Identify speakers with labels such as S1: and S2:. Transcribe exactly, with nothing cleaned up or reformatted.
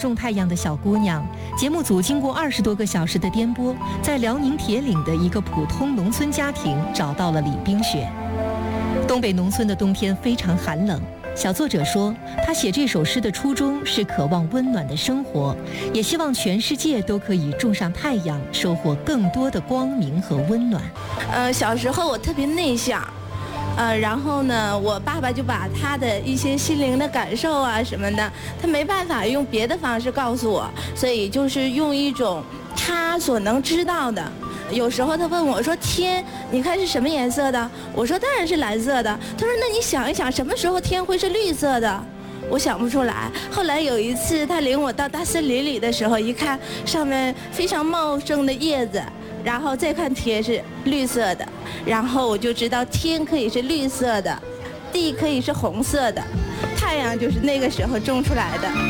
S1: 种太阳的小姑娘，节目组经过二十多个小时的颠簸，在辽宁铁岭的一个普通农村家庭找到了李冰雪。东北农村的冬天非常寒冷，小作者说，他写这首诗的初衷是渴望温暖的生活，也希望全世界都可以种上太阳，收获更多的光明和温暖。
S2: 呃，小时候我特别内向。呃，然后呢，我爸爸就把他的一些心灵的感受啊什么的，他没办法用别的方式告诉我，所以就是用一种他所能知道的。有时候他问我说：“天，你看是什么颜色的？”我说：“当然是蓝色的。”他说：“那你想一想，什么时候天会是绿色的？”我想不出来。后来有一次，他领我到大森林里的时候，一看上面非常茂盛的叶子。然后再看天是绿色的，然后我就知道天可以是绿色的，地可以是红色的，太阳就是那个时候种出来的。